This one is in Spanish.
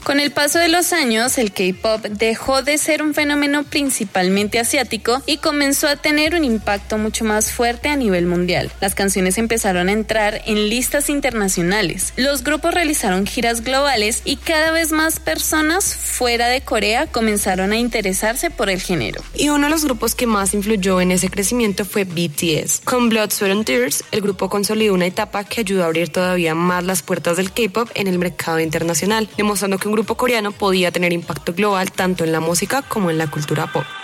Con el paso de los años, el K-pop dejó de ser un fenómeno principalmente asiático y comenzó a tener un impacto mucho más fuerte a nivel mundial. Las canciones empezaron a entrar en listas internacionales. Los grupos realizaron giras globales y cada vez más personas fuera de Corea comenzaron a interesarse por el género. Y uno de los grupos que más influyó en ese crecimiento fue BTS. Con Blood, Sweat and Tears, el grupo consolidó una etapa que ayudó a abrir todavía más las puertas del K-pop en el mercado internacional, demostrando que un grupo coreano podía tener impacto global tanto en la música como en la cultura pop.